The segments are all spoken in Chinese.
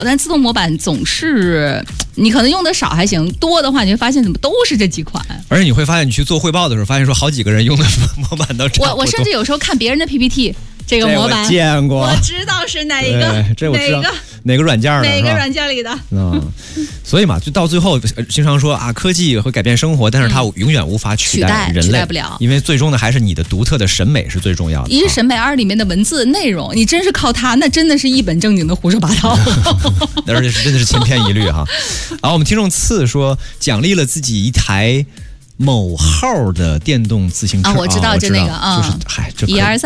但自动模板总是你可能用的少还行，多的话你会发现怎么都是这几款。 而且你会发现，你去做汇报的时候，发现说好几个人用的模板都差不多。 我甚至有时候看别人的 PPT。这个模板我见过， 我知道是哪一个， 这我知道哪个软件的， 哪个软件里的。 所以嘛，就到最后，经常说啊，科技会改变生活，但是它永远无法取代人类， 取代不了。 因为最终的还是你的独特的审美是最重要的。 一是审美，二里面的文字内容，你真是靠它，那真的是一本正经的胡说八道， 而且真的是千篇一律哈。好，我们听众次说奖励了自己一台某号的电动自行车啊，我知道，就那个啊， 就是这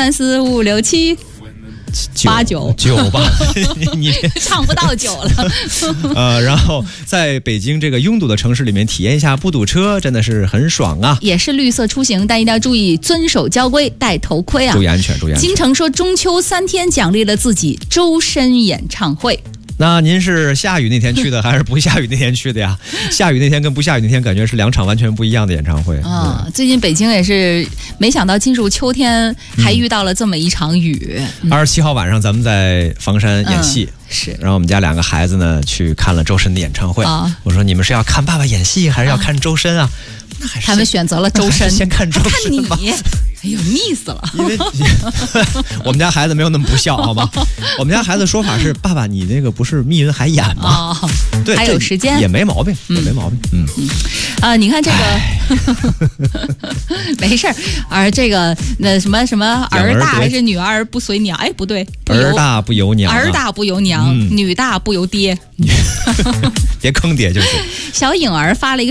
1、2、3、4、5、6、7、8、9 吧，你唱不到9了。 然后在北京这个拥堵的城市里面体验一下不堵车，真的是很爽啊！ 也是绿色出行，但一定要注意遵守交规，戴头盔啊， 注意安全，注意安全。 金城说中秋3天奖励了自己周深演唱会。 那您是下雨那天去的，还是不下雨那天去的呀？下雨那天跟不下雨那天，感觉是2场完全不一样的演唱会啊！最近北京也是，没想到进入秋天还遇到了这么一场雨。 27号晚上咱们在房山演戏， 是。 然后我们家2个孩子呢去看了周深的演唱会。我说你们是要看爸爸演戏，还是要看周深啊？ 他们选择了周深， 先看周深吧。 看你。哎呦，腻死了！ 因为我们家孩子没有那么不孝，好吗？我们家孩子说法是：爸爸，你那个不是密云海演吗？对， 还有时间， 也没毛病，也没毛病。 你看这个，没事儿。而这个那什么儿大还是女儿不随娘？哎，不对， 儿大不由娘， 儿大不由娘，女大不由爹。 别坑爹就是。 小颖儿发了一个。